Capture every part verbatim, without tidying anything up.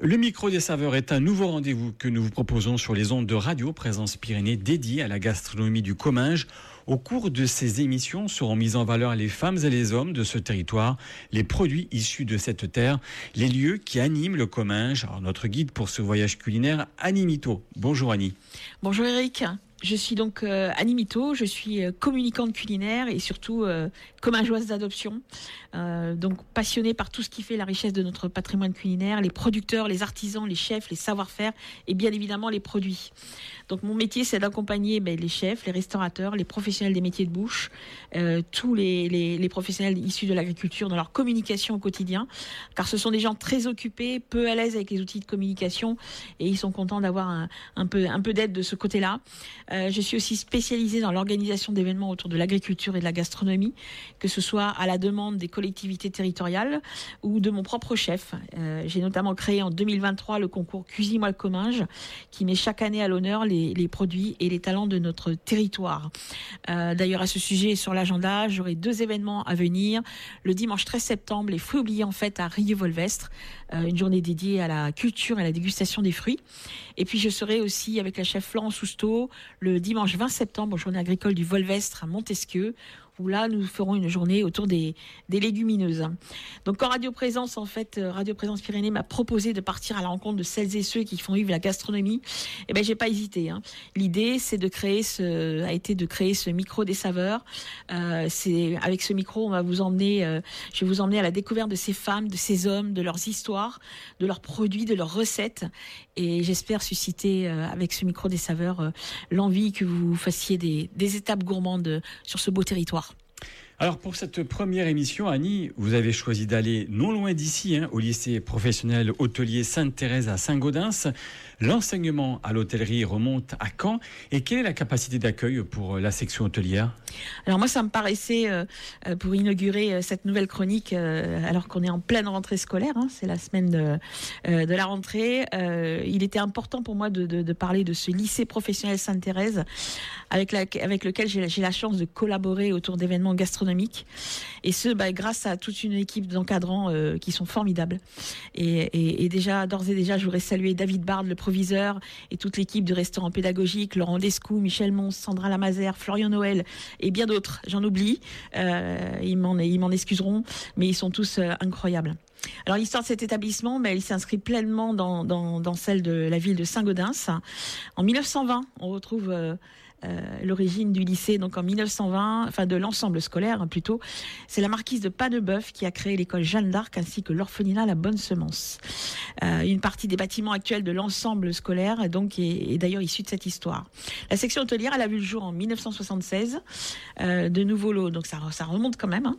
Le micro des saveurs est un nouveau rendez-vous que nous vous proposons sur les ondes de Radio Présence Pyrénées dédié à la gastronomie du Comminges. Au cours de ces émissions seront mis en valeur les femmes et les hommes de ce territoire, les produits issus de cette terre, les lieux qui animent le Comminges. Alors, notre guide pour ce voyage culinaire, Annie Mito. Bonjour Annie. Bonjour Eric. Je suis donc euh, Annie Mito, je suis euh, communicante culinaire et surtout euh, commingeoise d'adoption, euh, donc passionnée par tout ce qui fait la richesse de notre patrimoine culinaire, les producteurs, les artisans, les chefs, les savoir-faire et bien évidemment les produits. Donc mon métier, c'est d'accompagner ben, les chefs, les restaurateurs, les professionnels des métiers de bouche, euh, tous les, les, les professionnels issus de l'agriculture dans leur communication au quotidien, car ce sont des gens très occupés, peu à l'aise avec les outils de communication et ils sont contents d'avoir un, un peu, un peu d'aide de ce côté-là. Euh, je suis aussi spécialisée dans l'organisation d'événements autour de l'agriculture et de la gastronomie, que ce soit à la demande des collectivités territoriales ou de mon propre chef. Euh, j'ai notamment créé en deux mille vingt-trois le concours Cuisine-moi le Comminges, qui met chaque année à l'honneur les, les produits et les talents de notre territoire. Euh, d'ailleurs, à ce sujet, sur l'agenda, j'aurai deux événements à venir. Le dimanche treize septembre, les fruits oubliés en fête à Rieux-Volvestre, euh, une journée dédiée à la culture et à la dégustation des fruits. Et puis, je serai aussi avec la chef Florence Sousteau le dimanche vingt septembre, aux journées agricoles du Volvestre à Montesquieu, où là, nous ferons une journée autour des, des légumineuses. Donc, en Radio Présence, en fait, Radio Présence Pyrénées m'a proposé de partir à la rencontre de celles et ceux qui font vivre la gastronomie. Eh ben, j'ai pas hésité, hein. L'idée, c'est de créer ce, a été de créer ce micro des saveurs. Euh, c'est, avec ce micro, on va vous emmener, euh, je vais vous emmener à la découverte de ces femmes, de ces hommes, de leurs histoires, de leurs produits, de leurs recettes. Et j'espère susciter, euh, avec ce micro des saveurs, euh, l'envie que vous fassiez des, des étapes gourmandes sur ce beau territoire. Alors pour cette première émission, Annie, vous avez choisi d'aller non loin d'ici, hein, au lycée professionnel hôtelier Sainte-Thérèse à Saint-Gaudens. L'enseignement à l'hôtellerie remonte à quand et quelle est la capacité d'accueil pour la section hôtelière ? Alors moi, ça me paraissait, euh, pour inaugurer euh, cette nouvelle chronique, euh, alors qu'on est en pleine rentrée scolaire, hein, c'est la semaine de, euh, de la rentrée, euh, il était important pour moi de, de, de parler de ce lycée professionnel Sainte-Thérèse avec, la, avec lequel j'ai, j'ai la chance de collaborer autour d'événements gastronomiques. Et ce, bah, grâce à toute une équipe d'encadrants euh, qui sont formidables. Et, et, et déjà, d'ores et déjà, je voudrais saluer David Bard, le proviseur, et toute l'équipe du restaurant pédagogique, Laurent Descou, Michel Mons, Sandra Lamazère, Florian Noël, et bien d'autres. J'en oublie. Euh, ils m'en, ils m'en excuseront, mais ils sont tous euh, incroyables. Alors l'histoire de cet établissement, mais elle s'inscrit pleinement dans, dans, dans celle de la ville de Saint-Gaudens. En mille neuf cent vingt, on retrouve euh, euh, l'origine du lycée. Donc en mille neuf cent vingt, enfin de l'ensemble scolaire hein, plutôt, c'est la marquise de Pas-de-Bœuf qui a créé l'école Jeanne d'Arc ainsi que l'orphelinat La Bonne Semence. Euh, une partie des bâtiments actuels de l'ensemble scolaire donc est, est d'ailleurs issue de cette histoire. La section hôtelière, elle a vu le jour en mille neuf cent soixante-seize. Euh, de nouveaux lots, donc ça, ça remonte quand même. Hein.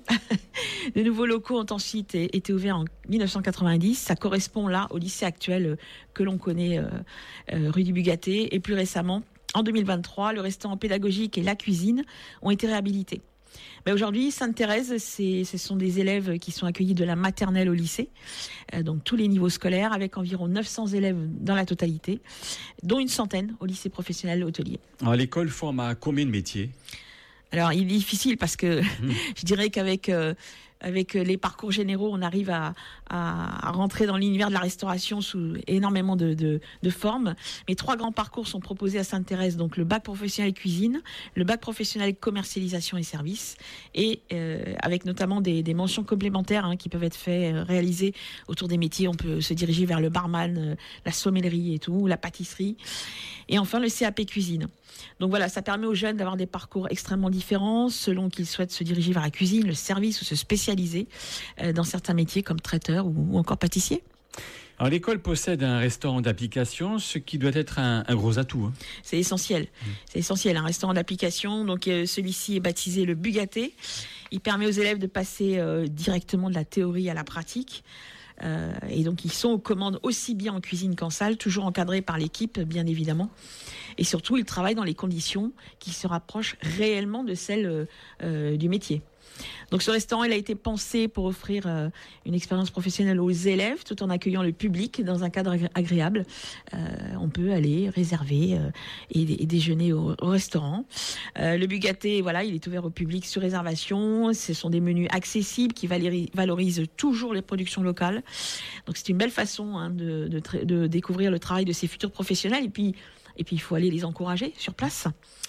De nouveaux locaux ont ensuite été ouverts en mille neuf cent quatre-vingt-dix. Ça correspond là au lycée actuel que l'on connaît, euh, euh, rue du Bugaté. Et plus récemment, en deux mille vingt-trois, le restaurant pédagogique et la cuisine ont été réhabilités. Mais aujourd'hui, Sainte-Thérèse, c'est, ce sont des élèves qui sont accueillis de la maternelle au lycée, euh, donc tous les niveaux scolaires, avec environ neuf cents élèves dans la totalité, dont une centaine au lycée professionnel hôtelier. Alors, l'école forme à combien de métiers ? Alors, il est difficile parce que mmh. je dirais qu'avec euh, avec les parcours généraux, on arrive à, à, à rentrer dans l'univers de la restauration sous énormément de, de, de formes. Mais trois grands parcours sont proposés à Sainte-Thérèse, donc le bac professionnel cuisine, le bac professionnel commercialisation et services, et euh, avec notamment des, des mentions complémentaires hein, qui peuvent être faites, euh, réalisées autour des métiers. On peut se diriger vers le barman, euh, la sommellerie et tout, la pâtisserie. Et enfin, le C A P cuisine. Donc voilà, ça permet aux jeunes d'avoir des parcours extrêmement différents selon qu'ils souhaitent se diriger vers la cuisine, le service ou se spécialiser euh, dans certains métiers comme traiteur ou, ou encore pâtissier. Alors l'école possède un restaurant d'application, ce qui doit être un, un gros atout. Hein. C'est essentiel, mmh. c'est essentiel, un restaurant d'application. Donc euh, celui-ci est baptisé le Bugaté. Il permet aux élèves de passer euh, directement de la théorie à la pratique. Euh, et donc ils sont aux commandes aussi bien en cuisine qu'en salle, toujours encadrés par l'équipe bien évidemment. Et surtout ils travaillent dans les conditions qui se rapprochent réellement de celles euh, du métier. Donc ce restaurant, il a été pensé pour offrir euh, une expérience professionnelle aux élèves tout en accueillant le public dans un cadre agré- agréable. Euh, on peut aller réserver euh, et, et déjeuner au, au restaurant. Euh, le Bugaté, voilà, il est ouvert au public sur réservation. Ce sont des menus accessibles qui valéri- valorisent toujours les productions locales. Donc c'est une belle façon hein, de, de, tra- de découvrir le travail de ces futurs professionnels. Et puis, et puis il faut aller les encourager sur place.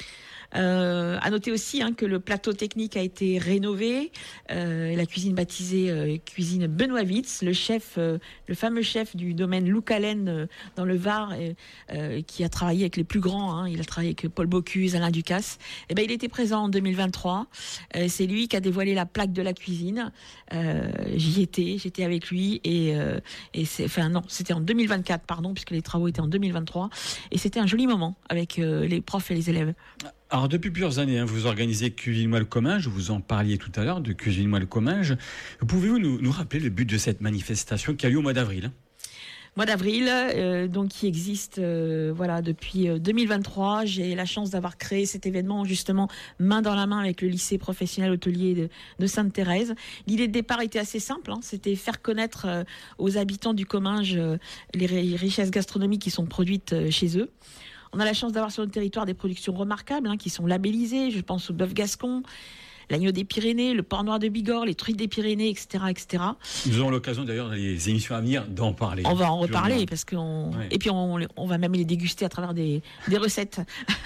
Euh, à noter aussi hein, que le plateau technique a été rénové. Euh, la cuisine baptisée euh, cuisine Benoît Witz, le chef, euh, le fameux chef du domaine Loucalen euh, dans le Var, euh, euh, qui a travaillé avec les plus grands. Hein, il a travaillé avec Paul Bocuse, Alain Ducasse. Et ben il était présent en deux mille vingt-trois. Euh, c'est lui qui a dévoilé la plaque de la cuisine. Euh, j'y étais, j'étais avec lui et, euh, et c'est, enfin non, c'était en deux mille vingt-quatre, pardon, puisque les travaux étaient en deux mille vingt-trois. Et c'était un joli moment avec euh, les profs et les élèves. Alors, depuis plusieurs années, hein, vous organisez Cuisine-moi le Comminges, vous en parliez tout à l'heure de Cuisine-moi le Comminges. Pouvez-vous nous, nous rappeler le but de cette manifestation qui a lieu au mois d'avril? Mois d'avril, euh, donc qui existe euh, voilà depuis euh, deux mille vingt-trois. J'ai la chance d'avoir créé cet événement justement main dans la main avec le lycée professionnel hôtelier de, de Sainte-Thérèse. L'idée de départ était assez simple, hein, c'était faire connaître euh, aux habitants du Comminges euh, les richesses gastronomiques qui sont produites euh, chez eux. On a la chance d'avoir sur notre territoire des productions remarquables hein, qui sont labellisées. Je pense au bœuf gascon, l'agneau des Pyrénées, le porc noir de Bigorre, les truites des Pyrénées, et cetera, et cetera. Nous aurons l'occasion d'ailleurs dans les émissions à venir d'en parler. On va en reparler parce qu'on ouais. et puis on, on va même les déguster à travers des, des recettes.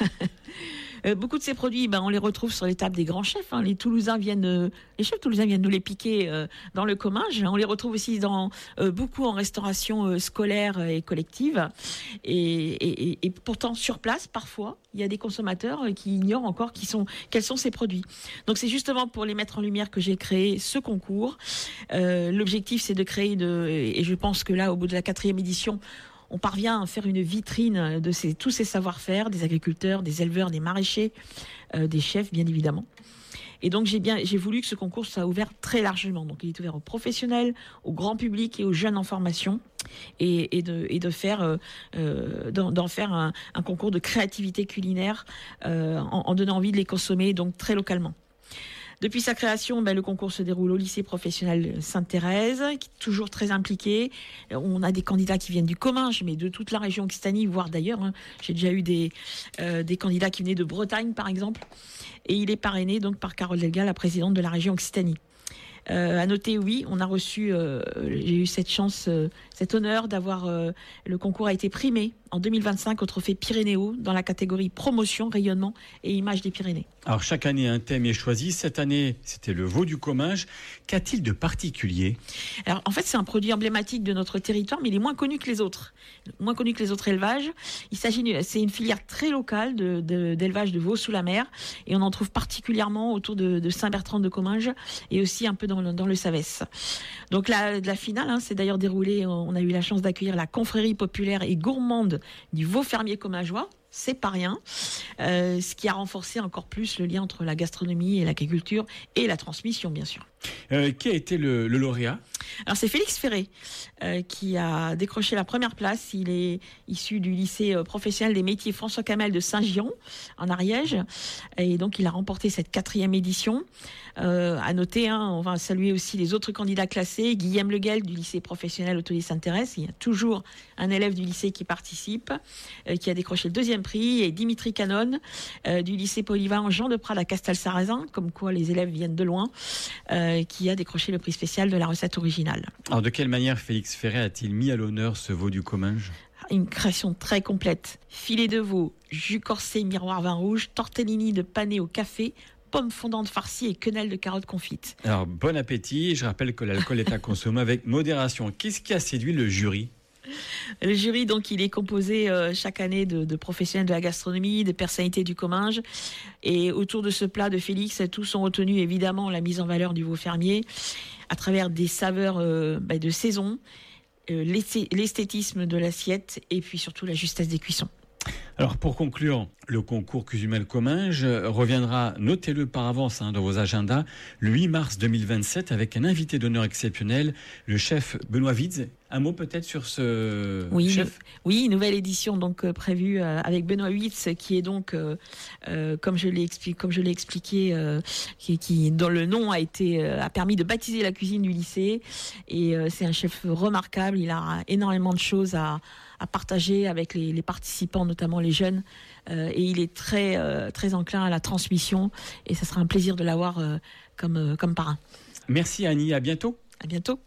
Euh, beaucoup de ces produits, ben, on les retrouve sur les tables des grands chefs. Hein. Les Toulousains viennent, euh, les chefs toulousains viennent nous les piquer euh, dans le Comminges. On les retrouve aussi dans euh, beaucoup en restauration euh, scolaire et collective. Et, et, et, et pourtant, sur place, parfois, il y a des consommateurs euh, qui ignorent encore qui sont, quels sont ces produits. Donc, c'est justement pour les mettre en lumière que j'ai créé ce concours. Euh, l'objectif, c'est de créer de, et je pense que là, au bout de la quatrième édition, on parvient à faire une vitrine de ces, tous ces savoir-faire, des agriculteurs, des éleveurs, des maraîchers, euh, des chefs, bien évidemment. Et donc, j'ai, bien, j'ai voulu que ce concours soit ouvert très largement. Donc, il est ouvert aux professionnels, au grand public et aux jeunes en formation. Et, et, de, et de faire, euh, euh, d'en, d'en faire un, un concours de créativité culinaire euh, en, en donnant envie de les consommer, donc très localement. Depuis sa création, ben, le concours se déroule au lycée professionnel Sainte-Thérèse, qui est toujours très impliqué. On a des candidats qui viennent du Comminges, mais de toute la région Occitanie, voire d'ailleurs. Hein. J'ai déjà eu des, euh, des candidats qui venaient de Bretagne, par exemple. Et il est parrainé donc par Carole Delga, la présidente de la région Occitanie. Euh, à noter, oui, on a reçu, euh, j'ai eu cette chance, euh, cet honneur d'avoir, euh, le concours a été primé en deux mille vingt-cinq au trophée Pyrénéo dans la catégorie promotion, rayonnement et image des Pyrénées. Alors chaque année un thème est choisi. Cette année c'était le veau du Comminges. Qu'a-t-il de particulier? Alors en fait c'est un produit emblématique de notre territoire, mais il est moins connu que les autres, moins connu que les autres élevages. Il s'agit, c'est une filière très locale de, de, d'élevage de veaux sous la mer, et on en trouve particulièrement autour de, de Saint-Bertrand de Comminges et aussi un peu dans le, dans le Savès. Donc la, la finale hein, s'est d'ailleurs déroulée. On a eu la chance d'accueillir la confrérie populaire et gourmande du veau fermier commingeois. C'est pas rien, euh, ce qui a renforcé encore plus le lien entre la gastronomie et l'agriculture et la transmission, bien sûr. Euh, qui a été le, le lauréat? Alors c'est Félix Ferré euh, qui a décroché la première place. Il est issu du lycée euh, professionnel des métiers François Camel de Saint-Giron en Ariège, et donc il a remporté cette quatrième édition. Euh, à noter, hein, on va saluer aussi les autres candidats classés. Guillaume Leguel du lycée professionnel hôtelier Sainte-Thérèse. Il y a toujours un élève du lycée qui participe, euh, qui a décroché le deuxième prix, et Dimitri Canon euh, du lycée polyvalent Jean de Prade à Castel-Sarrazin, comme quoi les élèves viennent de loin, euh, qui a décroché le prix spécial de la recette originale. Alors de quelle manière Félix Ferré a-t-il mis à l'honneur ce veau du Comminges? Une création très complète. Filet de veau, jus corsé, miroir vin rouge, tortellini de pané au café, pommes fondantes farcies et quenelles de carottes confites. Alors bon appétit, je rappelle que l'alcool est à consommer avec modération. Qu'est-ce qui a séduit le jury? Le jury, donc, il est composé euh, chaque année de, de professionnels de la gastronomie, de personnalités du Comminges. Et autour de ce plat de Félix, tous ont retenu évidemment la mise en valeur du veau fermier à travers des saveurs euh, bah, de saison, euh, l'esthétisme de l'assiette et puis surtout la justesse des cuissons. Alors pour conclure, le concours Cuzumel Comminges reviendra, notez-le par avance hein, dans vos agendas, le huit mars deux mille vingt-sept avec un invité d'honneur exceptionnel, le chef Benoît Widz. Un mot peut-être sur ce oui, chef ? Oui, une nouvelle édition donc euh, prévue euh, avec Benoît Widz, qui est donc, euh, euh, comme je l'ai expliqué, comme je l'ai expliqué, euh, qui, qui dont le nom a été euh, a permis de baptiser la cuisine du lycée. Et euh, c'est un chef remarquable. Il a énormément de choses à, à partager avec les, les participants, notamment les jeunes. Euh, et il est très euh, très enclin à la transmission. Et ça sera un plaisir de l'avoir euh, comme euh, comme parrain. Merci Annie, à bientôt. À bientôt.